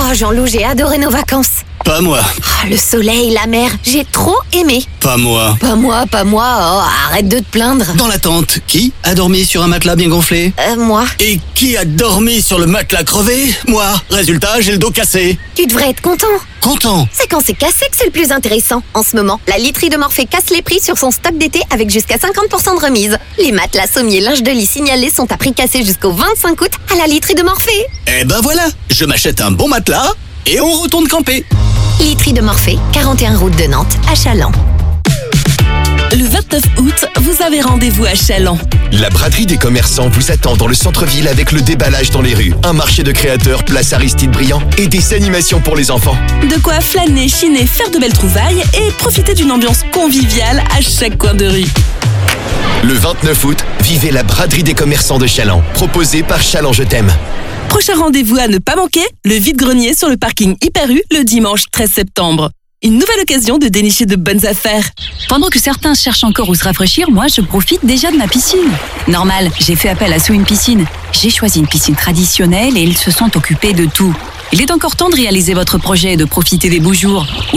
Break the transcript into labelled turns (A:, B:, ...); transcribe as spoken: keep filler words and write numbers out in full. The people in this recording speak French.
A: Oh Jean-Loup, j'ai adoré nos vacances.
B: Pas moi.
A: Oh, le soleil, la mer, j'ai trop aimé.
B: Pas moi.
A: Pas moi, pas moi, oh, arrête de te plaindre.
B: Dans la tente, qui a dormi sur un matelas bien gonflé?
A: Euh, moi.
B: Et qui a dormi sur le matelas crevé? Moi. Résultat, j'ai le dos cassé.
A: Tu devrais être content.
B: Content.
A: C'est quand c'est cassé que c'est le plus intéressant. En ce moment, la literie de Morphée casse les prix sur son stock d'été avec jusqu'à cinquante pour cent de remise. Les matelas, sommiers, linge de lit signalés sont à prix cassé jusqu'au vingt-cinq août à la literie de Morphée.
B: Eh ben voilà, je m'achète un bon matelas et on retourne camper.
A: Literie de Morphée, quarante et un route de Nantes, à Chaland.
C: Le vingt-neuf août, vous avez rendez-vous à Chaland.
D: La braderie des commerçants vous attend dans le centre-ville avec le déballage dans les rues, un marché de créateurs, place Aristide Briand et des animations pour les enfants.
C: De quoi flâner, chiner, faire de belles trouvailles et profiter d'une ambiance conviviale à chaque coin de rue.
D: Le vingt-neuf août, vivez la braderie des commerçants de Chaland, proposée par Chaland Je t'aime.
C: Prochain rendez-vous à ne pas manquer, le vide-grenier sur le parking Hyper U le dimanche treize septembre. Une nouvelle occasion de dénicher de bonnes affaires.
E: Pendant que certains cherchent encore où se rafraîchir, moi je profite déjà de ma piscine. Normal, j'ai fait appel à Sous une piscine. J'ai choisi une piscine traditionnelle et ils se sont occupés de tout. Il est encore temps de réaliser votre projet et de profiter des beaux jours.